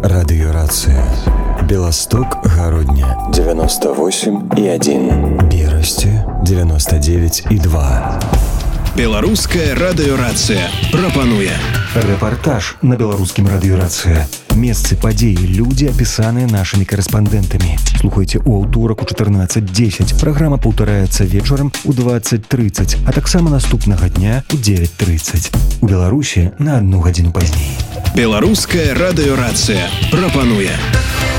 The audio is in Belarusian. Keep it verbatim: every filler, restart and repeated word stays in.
радыёрацыя. Беласток, Гародня девяносто восемь и один, Берасці девяносто девять и два. Беларуская радыёрацыя прапануе рэпартаж на беларускім радыёрацыя. Месцы, падзеі, людзі, апісаныя нашымі корэспандэнтамі. Слухайце ў аўторак у чатырнаццаць дзесяць. Праграма паўтараецца вечарам у двадцать тридцать, а таксама наступнага дня у девять тридцать. У Беларусі на одну гадзіну пазней. Беларуская радыёрацыя прапануе